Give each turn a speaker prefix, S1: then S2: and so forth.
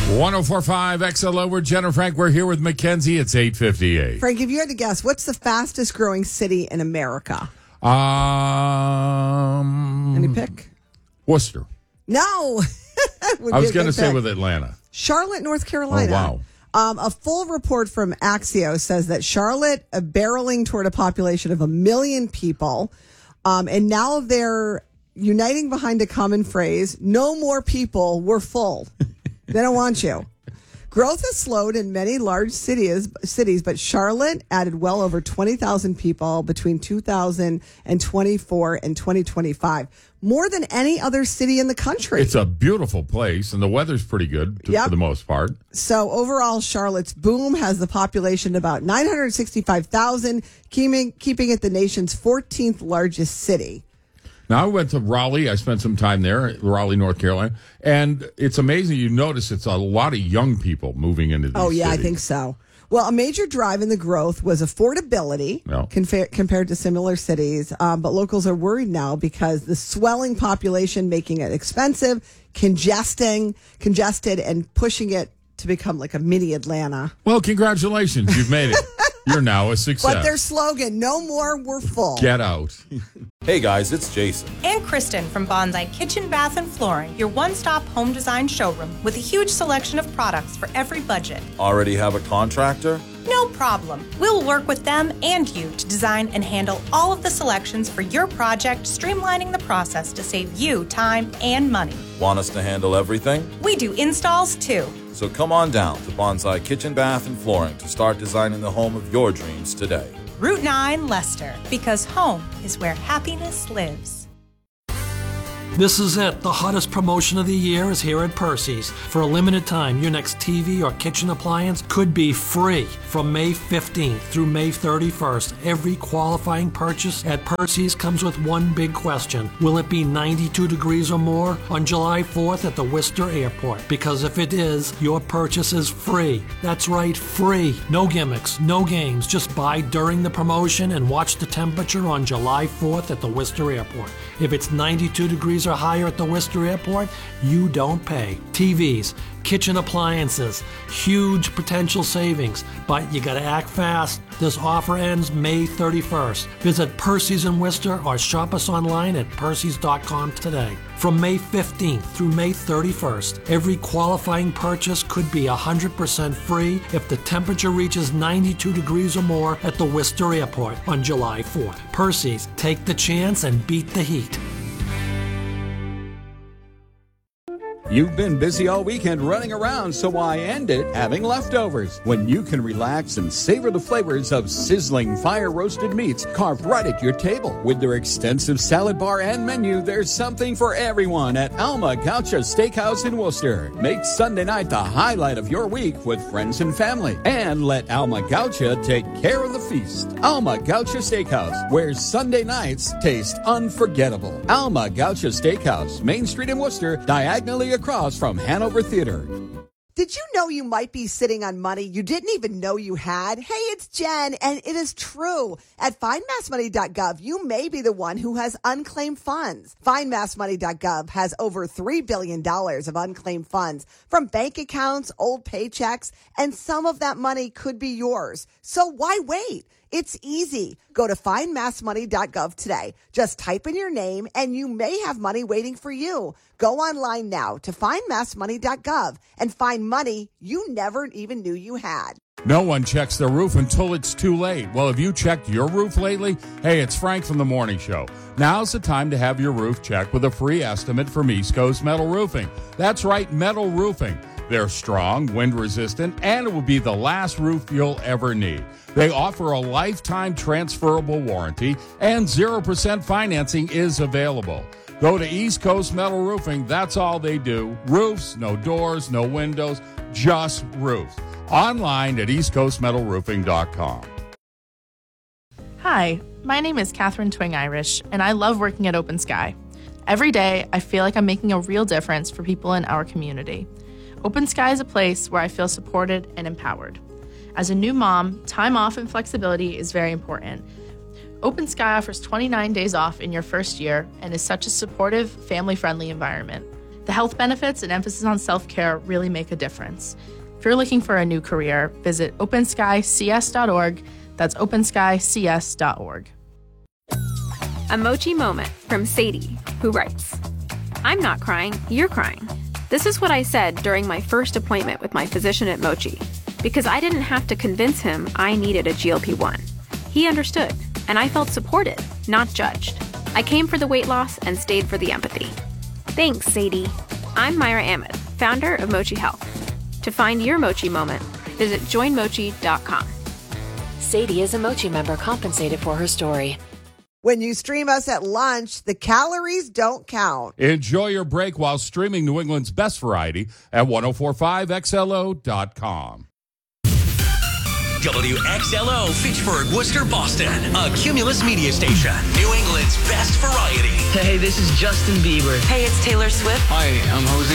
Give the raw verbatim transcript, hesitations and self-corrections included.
S1: one oh four point five X L O. We're Jen and Frank. We're here with Mackenzie. It's eight fifty-eight.
S2: Frank, if you had to guess, what's the fastest growing city in America?
S1: Um,
S2: Any pick?
S1: Worcester.
S2: No.
S1: I was going to say with Atlanta.
S2: Charlotte, North Carolina.
S1: Oh, wow.
S2: Um, a full report from Axios says that Charlotte, uh, barreling toward a population of a million people, um, and now they're uniting behind a common phrase, no more people, we're full. They don't want you. Growth has slowed in many large cities, cities, but Charlotte added well over twenty thousand people between two thousand twenty-four and twenty twenty-five, more than any other city in the country.
S1: It's a beautiful place, and the weather's pretty good to,
S2: yep.
S1: for the most part.
S2: So overall, Charlotte's boom has the population about nine hundred sixty-five thousand, keeping, keeping it the nation's fourteenth largest city.
S1: Now, I went to Raleigh. I spent some time there, Raleigh, North Carolina. And it's amazing. You notice it's a lot of young people moving into these
S2: Oh, yeah,
S1: cities.
S2: I think so. Well, a major drive in the growth was affordability
S1: no.
S2: confa- compared to similar cities. Um, but locals are worried now because the swelling population making it expensive, congesting, congested, and pushing it to become like a mini Atlanta.
S1: Well, congratulations. You've made it. You're now a success.
S2: But their slogan, no more, we're full.
S1: Get out.
S3: Hey guys, it's Jason.
S4: And Kristen from Bonsai Kitchen, Bath, and Flooring, your one-stop home design showroom with a huge selection of products for every budget.
S3: Already have a contractor?
S4: No problem. We'll work with them and you to design and handle all of the selections for your project, streamlining the process to save you time and money.
S3: Want us to handle everything?
S4: We do installs too.
S3: So come on down to Bonsai Kitchen, Bath, and Flooring to start designing the home of your dreams today.
S4: Route nine, Leicester, because home is where happiness lives.
S5: This is it. The hottest promotion of the year is here at Percy's. For a limited time, your next T V or kitchen appliance could be free. From May fifteenth through May thirty-first, every qualifying purchase at Percy's comes with one big question. Will it be ninety-two degrees or more on July fourth at the Worcester Airport? Because if it is, your purchase is free. That's right, free. No gimmicks, no games. Just buy during the promotion and watch the temperature on July fourth at the Worcester Airport. If it's ninety-two degrees or higher at the Worcester Airport, you don't pay. T Vs, kitchen appliances, huge potential savings, but you gotta act fast. This offer ends May thirty-first. Visit Percy's in Worcester or shop us online at percys dot com today. From May fifteenth through May thirty-first, every qualifying purchase could be one hundred percent free if the temperature reaches ninety-two degrees or more at the Worcester Airport on July fourth. Percy's, take the chance and beat the heat.
S6: You've been busy all weekend running around, so why end it having leftovers when you can relax and savor the flavors of sizzling fire-roasted meats carved right at your table? With their extensive salad bar and menu, there's something for everyone at Alma Gaucha Steakhouse in Worcester. Make Sunday night the highlight of your week with friends and family, and let Alma Gaucha take care of the feast. Alma Gaucha Steakhouse, where Sunday nights taste unforgettable. Alma Gaucha Steakhouse, Main Street in Worcester, diagonally across from Hanover Theater.
S2: Did you know you might be sitting on money you didn't even know you had? Hey, it's Jen, and it is true. At find mass money dot gov, you may be the one who has unclaimed funds. find mass money dot gov has over three billion dollars of unclaimed funds from bank accounts, old paychecks, and some of that money could be yours. So why wait? It's easy. Go to find mass money dot gov today. Just type in your name and you may have money waiting for you. Go online now to find mass money dot gov and find money you never even knew you had.
S1: No one checks their roof until it's too late. Well, have you checked your roof lately? Hey, it's Frank from The Morning Show. Now's the time to have your roof checked with a free estimate from East Coast Metal Roofing. That's right, metal roofing. They're strong, wind-resistant, and it will be the last roof you'll ever need. They offer a lifetime transferable warranty, and zero percent financing is available. Go to East Coast Metal Roofing. That's all they do. Roofs, no doors, no windows, just roofs. Online at east coast metal roofing dot com.
S7: Hi, my name is Catherine Twing Irish, and I love working at Open Sky. Every day, I feel like I'm making a real difference for people in our community. Open Sky is a place where I feel supported and empowered. As a new mom, time off and flexibility is very important. Open Sky offers twenty-nine days off in your first year and is such a supportive, family-friendly environment. The health benefits and emphasis on self-care really make a difference. If you're looking for a new career, visit open sky c s dot org. That's open sky c s dot org.
S8: A Mochi moment from Sadie, who writes, I'm not crying, you're crying. This is what I said during my first appointment with my physician at Mochi, because I didn't have to convince him I needed a G L P one. He understood, and I felt supported, not judged. I came for the weight loss and stayed for the empathy. Thanks, Sadie. I'm Myra Ahmed, founder of Mochi Health. To find your Mochi moment, visit join mochi dot com.
S9: Sadie is a Mochi member compensated for her story.
S2: When you stream us at lunch, the calories don't count.
S1: Enjoy your break while streaming New England's best variety at ten forty-five X L O dot com.
S10: W X L O, Fitchburg, Worcester, Boston. A Cumulus media station. New England's best variety.
S11: Hey, this is Justin Bieber.
S9: Hey, it's Taylor Swift.
S11: Hi, I'm Jose